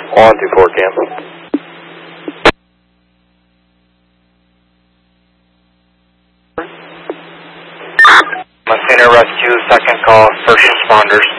124 Cam. Messina Rescue, second call, first responders.